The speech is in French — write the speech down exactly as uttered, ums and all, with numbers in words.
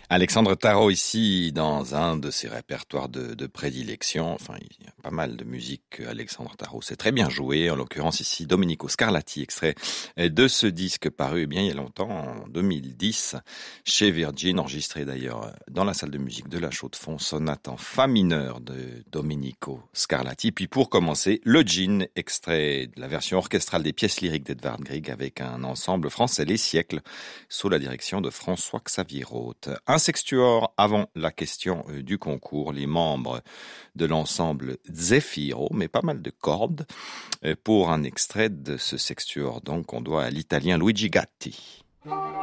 Alexandre Tarot ici dans un de ses répertoires de, de prédilection. Enfin, il y a pas mal de musique que Alexandre Tarot sait très bien jouer. En l'occurrence ici Domenico Scarlatti, extrait de ce disque paru eh bien il y a longtemps, en deux mille dix, chez Virgin, enregistré d'ailleurs dans la salle de musique de la Chaux-de-Fonds, sonate en fa mineur de Domenico Scarlatti. Puis pour commencer, le Gin, extrait de la version orchestrale des pièces lyriques d'Edvard Grieg avec un ensemble français Les Siècles sous la direction de François-Xavier Roth. Un sextuor avant la question du concours, les membres de l'ensemble Zefiro, mais pas mal de cordes, pour un extrait de ce sextuor. Donc on doit à l'italien Luigi Gatti.